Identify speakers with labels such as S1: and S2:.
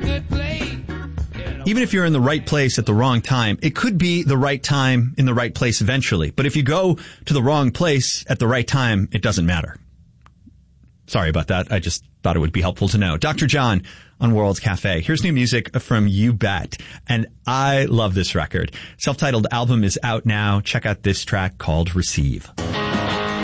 S1: Even if you're in the right place at the wrong time, it could be the right time in the right place eventually. But if you go to the wrong place at the right time, it doesn't matter. Sorry about that. I just thought it would be helpful to know. Dr. John on World Cafe. Here's new music from You Bet. And I love this record. Self-titled album is out now. Check out this track called Receive.